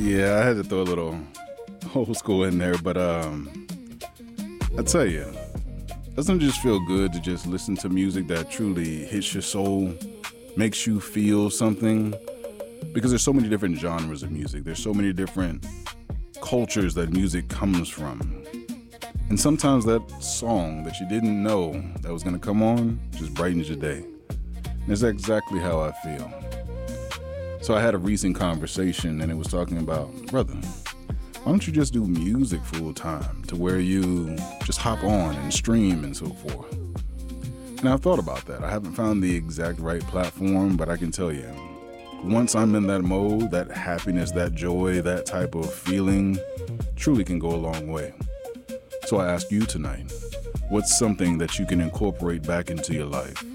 Yeah, I had to throw a little old school in there, but I tell you, doesn't it just feel good to just listen to music that truly hits your soul, makes you feel something? Because there's so many different genres of music. There's so many different cultures that music comes from. And sometimes that song that you didn't know that was going to come on just brightens your day. And that's exactly how I feel. So I had a recent conversation and it was talking about, brother, why don't you just do music full time to where you just hop on and stream and so forth? And I've thought about that. I haven't found the exact right platform, but I can tell you, once I'm in that mode, that happiness, that joy, that type of feeling truly can go a long way. So I ask you tonight, what's something that you can incorporate back into your life?